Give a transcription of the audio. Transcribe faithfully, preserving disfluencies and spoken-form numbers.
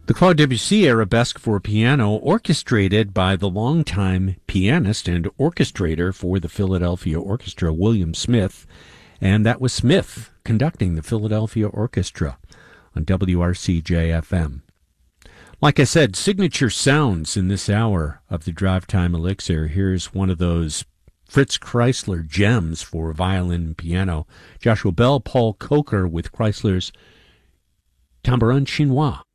The Claude Debussy Arabesque for piano, orchestrated by the longtime pianist and orchestrator for the Philadelphia Orchestra, William Smith, and that was Smith conducting the Philadelphia Orchestra on W R C J F M. Like I said, signature sounds in this hour of the Drive Time Elixir. Here's one of those Fritz Kreisler gems for violin and piano. Joshua Bell, Paul Coker with Kreisler's Tambourin Chinois.